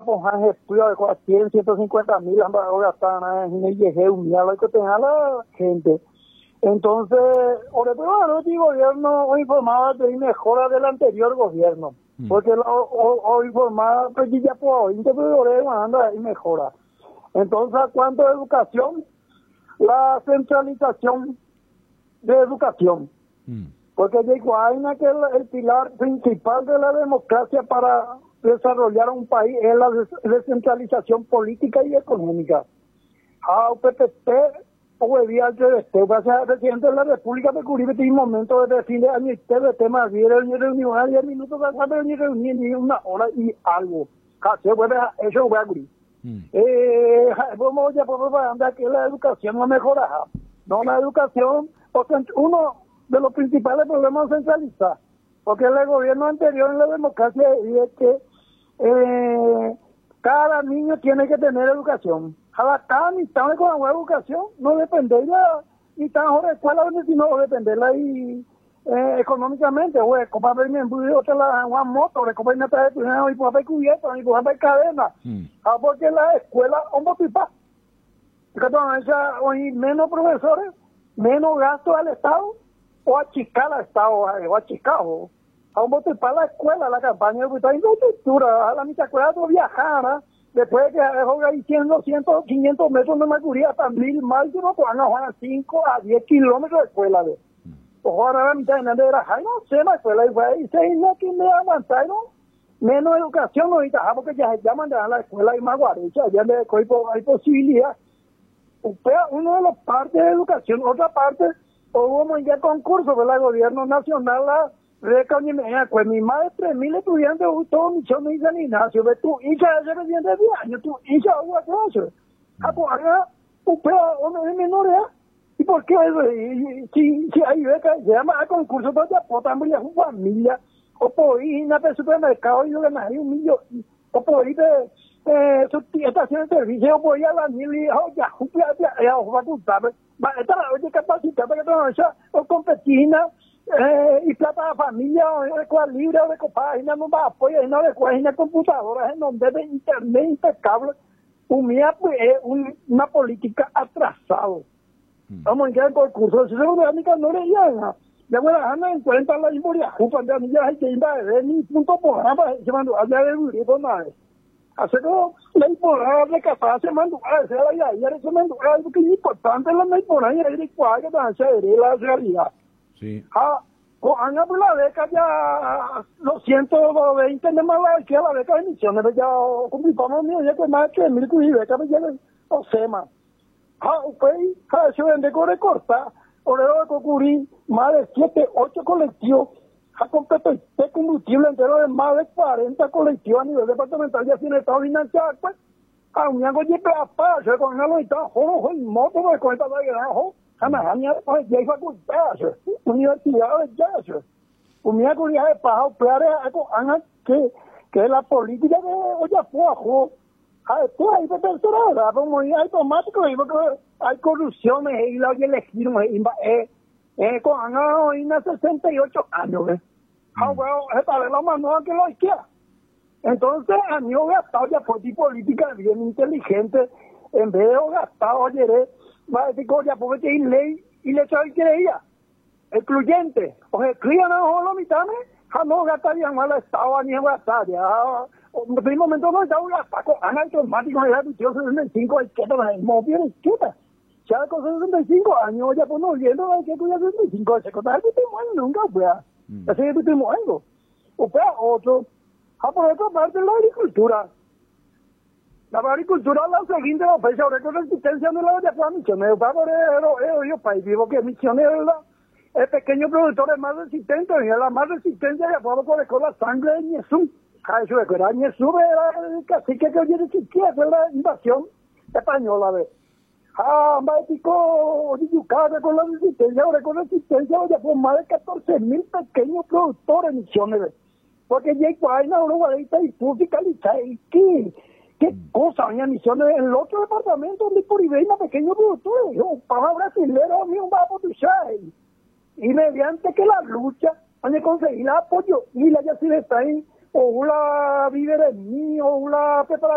poner estudio de 100, 150,000 ahora están en el YG, lo que tenga la gente. Entonces, ahora el gobierno informaba de mejora del anterior gobierno, porque o informaba que ya puedo, anda y mejora. Entonces, ¿cuánto de educación? La centralización de educación. Porque digo, hay que el pilar principal de la democracia para desarrollar un país es la descentralización política y económica. PPT o el día del presidente de la República de Curibe tiene un momento de fin de año y de temas bien reunión a 10 minutos de reunión y una hora y algo. Casi eso voy a cubrir. Vamos ya por andar que la educación no mejora. No, la educación, porque uno de los principales problemas es centralizar, porque el gobierno anterior en la democracia es que cada niño tiene que tener educación. Cada mitad con la buena educación no depende ya, y tan ahora escuela sino dependerla y económicamente, güey, como para venir otra la moto, como para traer y por haber cubierto, y por haber cadena, porque la escuela un motipa, hoy menos profesores, menos gasto al Estado, o achicar al Estado, o achicar, o motivar la escuela, la campaña de infraestructura, a la mitad escuela todo viajar, después que ahí 100, 200, 500 metros de Macuría, hasta 1000 más, yo no puedo a 5 a 10 kilómetros de escuela, ahora la mitad de Nandera, no sé, la escuela, y se no que me avanzar, menos educación ahorita, porque ya mandan a la escuela y más guarecha, ya hay posibilidad. Una de las partes de educación, otra parte, hubo ya concurso del gobierno nacional, la beca pues mi más de 3,000 estudiantes, todo misión de San Ignacio, ve tu hija es presidente de 10 años, tu hija hubo clase. Pues haga, uno de menores, ¿y por qué eso? Si hay beca, se llama a concurso, pero ya potamos ya su familia, o por ir a supermercado y yo gané 1,000,000, o por ir de estación de servicio, o por ir a la mil y ya facultad, esta la oye capacitada que trabaja, o competina, y plata de familia, o de cual libre, o de copagina, no va a apoyar, no de página computadoras, en donde de internet impecable, una política atrasada. Vamos a entrar en concurso, si se lo da mi no le llegan. Ya voy a dejar en cuenta la historia, ya hay que ir a ver ni punto por nada, se mandó allá de vivir con nada. Hace como la importancia de capaz se mandó a hacer la idea, se mandó a algo que es importante, la importancia de cuál que también se la realidad. Sí. Anda por la beca ya, los 120 de más que la beca de misiones, ya cumplimos mío, ya que más de 3,000 becas, ya no sé más. Eso vende con recortar, orero de Cocurí, más de 7, 8 colectivos, completo de combustible entero de más de 40 colectivos a nivel departamental, ya sin estado financiado, pues, a un yango de plaza, con una lojita, jojo, y moto, de cuenta de grano, ya hay facultades, universidades, ya, un miércoles de paja, que la política de Oyapojo, hay de tercera edad, como hay automático, porque hay corrupción, y la elegir, con Ana 68 años, esta vez la mandó que lo izquierda. Entonces, a mí he gastado ya por ti política bien inteligente, en vez de gastado ayer, va a decir que ya porque hay ley y le echaba y creía, excluyente, o se crían a los mitades, no gastarían mal al Estado, ni gastar, ya. En un momento no estaba gastando, Ana automático, ya 65, izquierda, bien izquierda. Ya con 65 años, ya pues no viendo que tú ya 65, se contagia que te mueres nunca, pues. Así que tú te mueres. O sea, otro. Por otra parte, la agricultura. La agricultura la siguiente ofrece ahora con resistencia de la de misioneros. Yo país vivo que misioneros, el pequeño productor es más resistente, y la más resistente ya puedo con la sangre de Jesús. Eso era Jesús, era el cacique que hoy existía, fue la invasión española, ¿ves? Yucatán con la resistencia, ahora con resistencia, ya por más de 14,000 pequeños productores misioneros. Porque ya hay una guarita y fiscalizar, y qué cosa, había misiones en el otro departamento donde por ahí una pequeños productores, para brasileños, mío, va a potenciar. Y mediante que la lucha, van a conseguir el apoyo, y la ya si le traen, o la víveres mío, o la preparación.